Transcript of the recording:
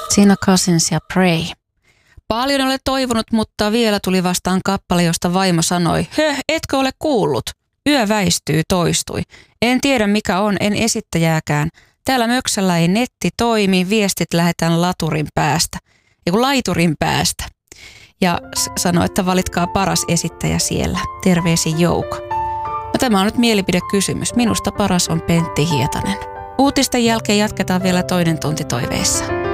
Siinä Cousins ja Pray. Paljon olen toivonut, mutta vielä tuli vastaan kappale, josta vaimo sanoi, etkö ole kuullut? Yö väistyy, toistui. En tiedä mikä on, en esittäjääkään. Täällä möksällä ei netti toimi, viestit lähetään laiturin päästä. Ja sanoi, että valitkaa paras esittäjä siellä. Terveisin Jouko. No, tämä on nyt mielipidekysymys. Minusta paras on Pentti Hietanen. Uutisten jälkeen jatketaan vielä toinen tunti toiveissa.